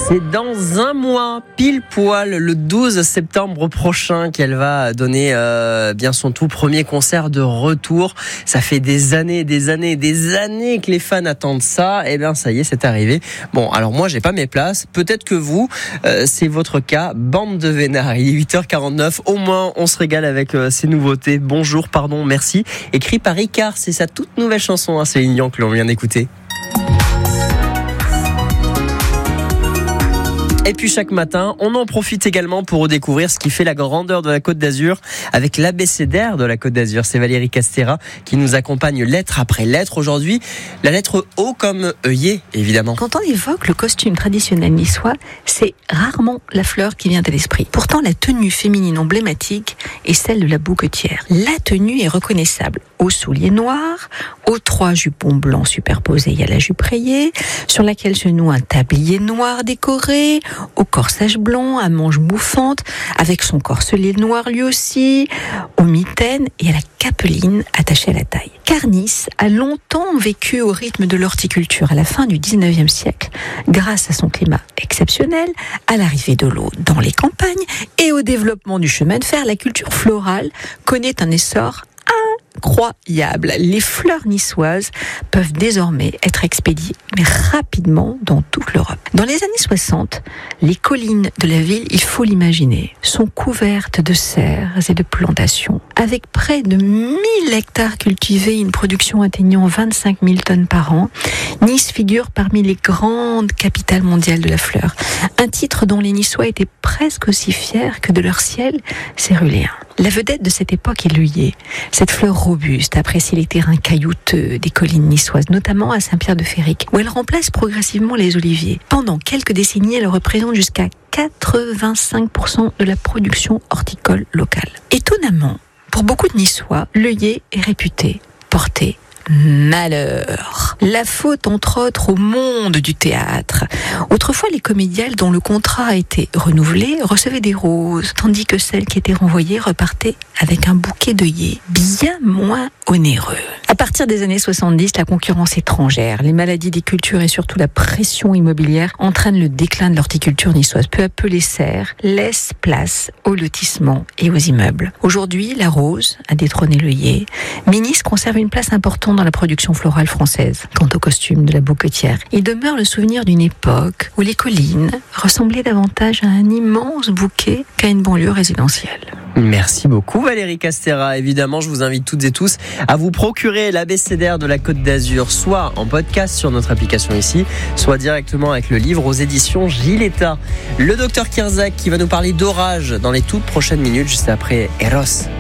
C'est dans un mois, pile poil, le 12 septembre prochain, qu'elle va donner bien son tout premier concert de retour. Ça fait des années que les fans attendent ça. Et bien ça y est, c'est arrivé. Bon, alors moi j'ai pas mes places. Peut-être que vous, c'est votre cas. Bande de vénards. Il est 8h49. Au moins, on se régale avec ces nouveautés. Bonjour, pardon, merci. Écrit par Ricard. C'est sa toute nouvelle chanson, Céline Dion, que l'on vient d'écouter. Et puis chaque matin, on en profite également pour redécouvrir ce qui fait la grandeur de la Côte d'Azur avec l'abécédaire de la Côte d'Azur. C'est Valérie Castera qui nous accompagne lettre après lettre. Aujourd'hui, la lettre O comme œillet, évidemment. Quand on évoque le costume traditionnel niçois, c'est rarement la fleur qui vient à l'esprit. Pourtant, la tenue féminine emblématique est celle de la bouquetière. La tenue est reconnaissable aux souliers noirs, aux 3 jupons blancs superposés à la jupe rayée, sur laquelle se noue un tablier noir décoré, au corsage blanc, à manches bouffantes, avec son corselet noir lui aussi, aux mitaines et à la capeline attachée à la taille. Car Nice a longtemps vécu au rythme de l'horticulture à la fin du 19e siècle, grâce à son climat exceptionnel, à l'arrivée de l'eau dans les campagnes et au développement du chemin de fer. La culture florale connaît un essor incroyable. Les fleurs niçoises peuvent désormais être expédiées, mais rapidement, dans toute l'Europe. Dans les années 60, les collines de la ville, il faut l'imaginer, sont couvertes de serres et de plantations. Avec près de 1000 hectares cultivés, une production atteignant 25 000 tonnes par an, Nice figure parmi les grandes capitales mondiales de la fleur. Un titre dont les Niçois étaient presque aussi fiers que de leur ciel céruléen. La vedette de cette époque est l'œillet. Cette fleur robuste apprécie les terrains caillouteux des collines niçoises, notamment à Saint-Pierre-de-Féric, où elle remplace progressivement les oliviers. Pendant quelques décennies, elle représente jusqu'à 85% de la production horticole locale. Étonnamment, pour beaucoup de Niçois, l'œillet est réputé porter malheur. La faute, entre autres, au monde du théâtre. Autrefois, les comédiennes dont le contrat a été renouvelé recevaient des roses, tandis que celles qui étaient renvoyées repartaient avec un bouquet d'œillets bien moins onéreux. À partir des années 70, la concurrence étrangère, les maladies des cultures et surtout la pression immobilière entraînent le déclin de l'horticulture niçoise. Peu à peu, les serres laissent place aux lotissements et aux immeubles. Aujourd'hui, la rose a détrôné l'œillet, mais Nice conserve une place importante dans la production florale française. Quant au costume de la bouquetière, il demeure le souvenir d'une époque où les collines ressemblaient davantage à un immense bouquet qu'à une banlieue résidentielle. Merci beaucoup Valérie Castera. Évidemment, je vous invite toutes et tous à vous procurer l'abécédaire de la Côte d'Azur, soit en podcast sur notre application ici, soit directement avec le livre aux éditions Giletta. Le docteur Kirzac qui va nous parler d'orage dans les toutes prochaines minutes, juste après Eros.